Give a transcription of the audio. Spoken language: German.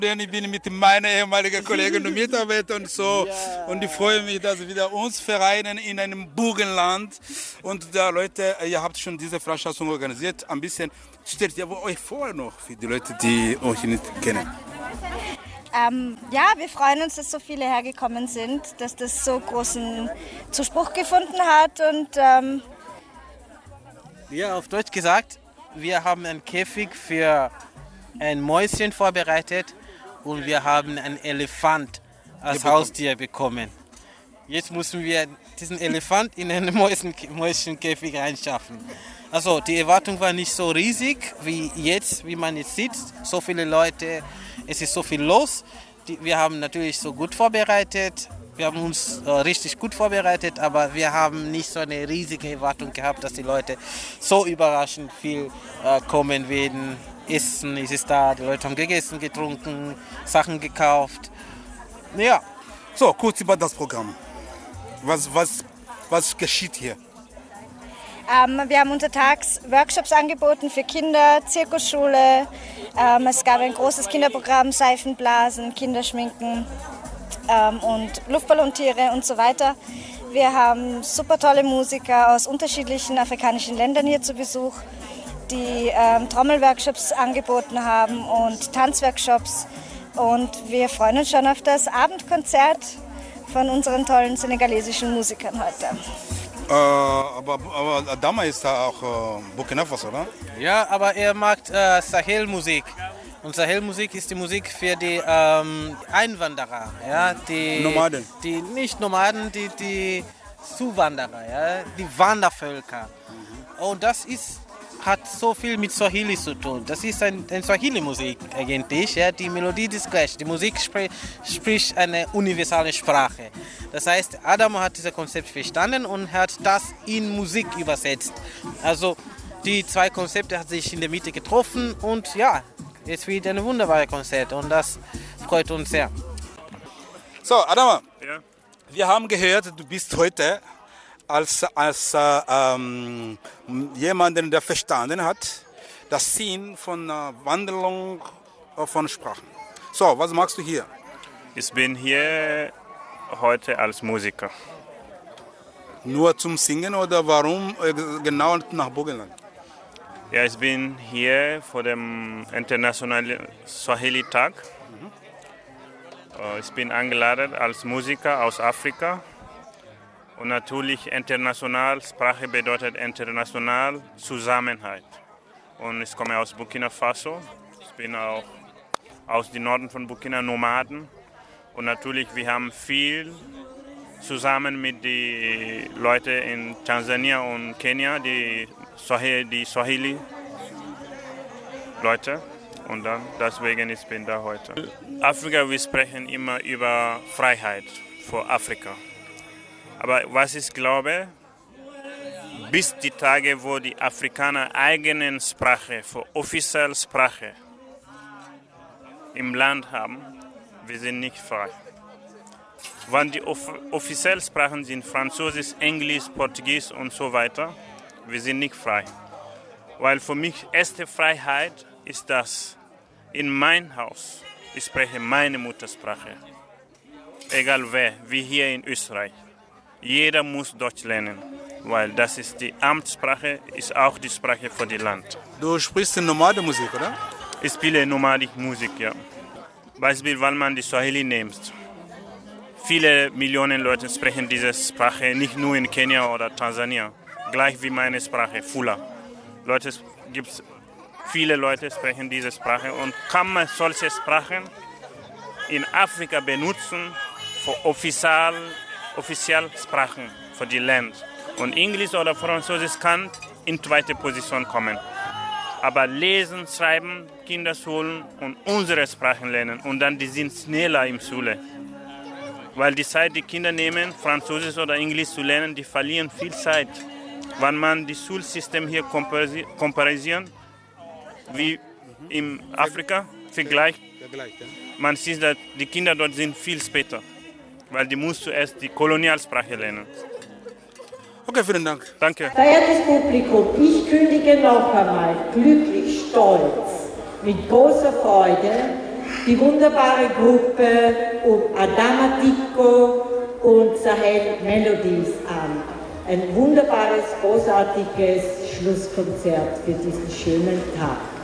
Ich bin mit meinen ehemaligen Kollegen und Mitarbeitern und so. Ja. Und ich freue mich, dass wir wieder uns vereinen in einem Burgenland. Und da Leute, ihr habt schon diese Veranstaltung organisiert. Ein bisschen stellt ihr euch vor noch für die Leute, die euch nicht kennen. Ja, wir freuen uns, dass so viele hergekommen sind, dass das so großen Zuspruch gefunden hat. Und ja, auf Deutsch gesagt, wir haben einen Käfig für ein Mäuschen vorbereitet. Und wir haben einen Elefant als Haustier bekommen. Jetzt müssen wir diesen Elefant in einen Mäuschenkäfig reinschaffen. Also die Erwartung war nicht so riesig wie jetzt, wie man jetzt sieht. So viele Leute, es ist so viel los. Wir haben natürlich so gut vorbereitet. Wir haben uns richtig gut vorbereitet, aber wir haben nicht so eine riesige Erwartung gehabt, dass die Leute so überraschend viel kommen werden. Essen ist es da, die Leute haben gegessen, getrunken, Sachen gekauft. Ja. So, kurz über das Programm. Was geschieht hier? Wir haben untertags Workshops angeboten für Kinder, Zirkusschule. Es gab ein großes Kinderprogramm, Seifenblasen, Kinderschminken und Luftballontiere und so weiter. Wir haben super tolle Musiker aus unterschiedlichen afrikanischen Ländern hier zu Besuch, die Trommelworkshops angeboten haben und Tanzworkshops. Und wir freuen uns schon auf das Abendkonzert von unseren tollen senegalesischen Musikern heute. Aber Adama ist da auch Burkina Faso, oder? Ja, aber er mag Sahel-Musik. Und Sahel-Musik ist die Musik für die Einwanderer. Ja, die Nomaden. Die nicht Nomaden, die Zuwanderer, ja, die Wandervölker. Und das hat so viel mit Swahili zu tun. Das ist eine Swahili-Musik eigentlich. Ja. Die Melodie ist gleich. Die Musik spricht eine universale Sprache. Das heißt, Adamo hat dieses Konzept verstanden und hat das in Musik übersetzt. Also die zwei Konzepte haben sich in der Mitte getroffen und ja, es wird ein wunderbares Konzert und das freut uns sehr. So, Adamo, ja. Wir haben gehört, du bist heute als jemanden, der verstanden hat, das Sinn von Wandlung von Sprachen. So, was machst du hier? Ich bin hier heute als Musiker. Nur zum Singen oder warum genau nach Burgenland? Ja, ich bin hier vor dem Internationalen Swahili-Tag. Ich bin eingeladen als Musiker aus Afrika. Und natürlich international, Sprache bedeutet international Zusammenhalt. Und ich komme aus Burkina Faso. Ich bin auch aus dem Norden von Burkina Nomaden. Und natürlich, wir haben viel zusammen mit den Leuten in Tansania und Kenia, die Swahili-Leute. Und dann, deswegen ich bin da heute. Afrika, wir sprechen immer über Freiheit für Afrika. Aber was ich glaube, bis die Tage, wo die Afrikaner eigene Sprache, für offizielle Sprache im Land haben, wir sind nicht frei. Wenn die offiziellen Sprachen sind Französisch, Englisch, Portugiesisch und so weiter, wir sind nicht frei. Weil für mich erste Freiheit ist das, in mein Haus, ich spreche meine Muttersprache. Egal wer, wie hier in Österreich. Jeder muss Deutsch lernen, weil das ist die Amtssprache, ist auch die Sprache für das Land. Du sprichst Nomadenmusik, oder? Ich spiele nomadische Musik, ja. Beispiel, wenn man die Swahili nimmt. Viele Millionen Leute sprechen diese Sprache, nicht nur in Kenia oder Tansania. Gleich wie meine Sprache, Fula. Viele Leute sprechen diese Sprache und kann man solche Sprachen in Afrika benutzen für offizielle Sprachen für die Länder. Und Englisch oder Französisch kann in zweite Position kommen. Aber lesen, schreiben, Kinderschulen und unsere Sprachen lernen. Und dann die sind schneller im Schule. Weil die Zeit, die Kinder nehmen, Französisch oder Englisch zu lernen, die verlieren viel Zeit. Wenn man das Schulsystem hier komparisiert, wie in Afrika, vergleicht, man sieht, dass die Kinder dort sind viel später. Weil die muss zuerst die Kolonialsprache lernen. Okay, vielen Dank. Danke. Verehrtes Publikum, ich kündige noch einmal glücklich, stolz, mit großer Freude die wunderbare Gruppe um Adama Dicko und Sahel Melodies an. Ein wunderbares, großartiges Schlusskonzert für diesen schönen Tag.